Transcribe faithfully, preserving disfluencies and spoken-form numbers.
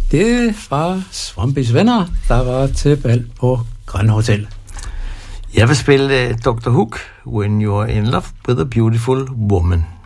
Det var Swampys Venner, der var til bal på Grand Hotel. Jeg vil spille uh, doktor Hook, When You're in Love with a Beautiful Woman.